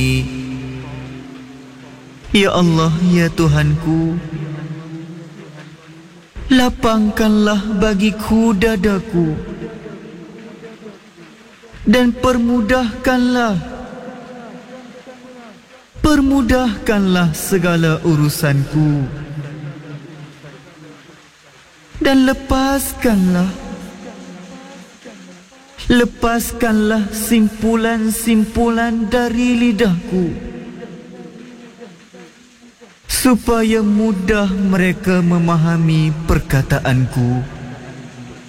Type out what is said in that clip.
Ya Allah, ya Tuhanku, lapangkanlah bagiku dadaku dan permudahkanlah segala urusanku, dan lepaskanlah simpulan-simpulan dari lidahku, supaya mudah mereka memahami perkataanku.